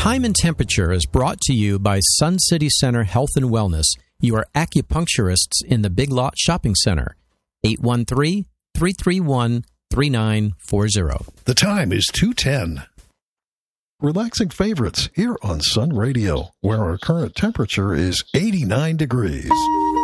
Time and Temperature is brought to you by Sun City Center Health and Wellness, your acupuncturists in the Big Lot Shopping Center. 813-331-3940. The time is 2:10. Relaxing favorites here on Sun Radio, where our current temperature is 89 degrees.